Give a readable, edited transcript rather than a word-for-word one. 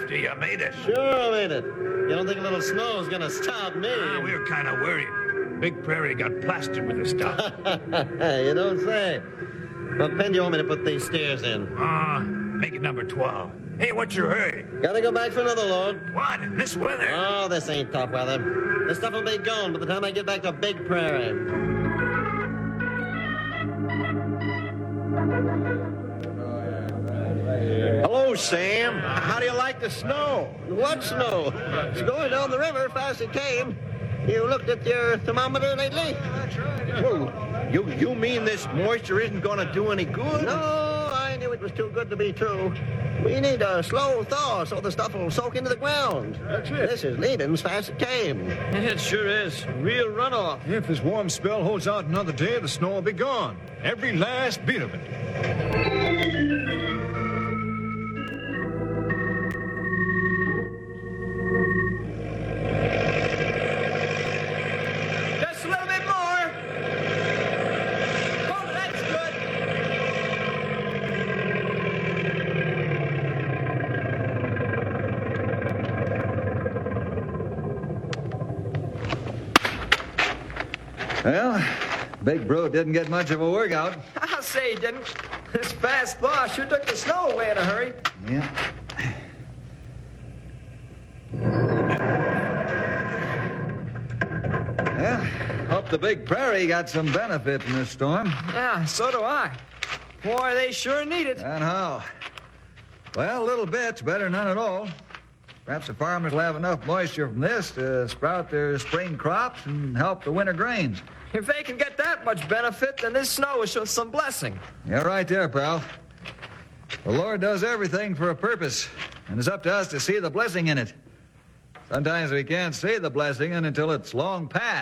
Lefty, you made it. Sure I made it. You don't think a little snow's gonna stop me? We were kind of worried. Big Prairie got plastered with the stuff. You don't say. What pen do you want me to put these stairs in? Make it number 12. Hey, what's your hurry? Gotta go back for another load. What? In this weather? Oh, this ain't tough weather. This stuff will be gone by the time I get back to Big Prairie. Hello, Sam. How do you like the snow? What snow? It's going down the river fast it came. You looked at your thermometer lately? Whoa, you mean this moisture isn't going to do any good? No, I knew it was too good to be true. We need a slow thaw so the stuff will soak into the ground. That's it. This is leaving as fast as it came. It sure is. Real runoff. If this warm spell holds out another day, the snow will be gone. Every last bit of it. Just a little bit more. Oh, that's good. Well, Big Bro didn't get much of a workout. I'll say he didn't. This fast thaw sure took the snow away in a hurry. Yeah. Well, hope the Big Prairie got some benefit from this storm. Yeah, so do I. Boy, they sure need it. And how? Well, a little bit's better than none at all. Perhaps the farmers will have enough moisture from this to sprout their spring crops and help the winter grains. If they can get that much benefit, then this snow will show some blessing. You're right there, pal. The Lord does everything for a purpose, and it's up to us to see the blessing in it. Sometimes we can't see the blessing until it's long past.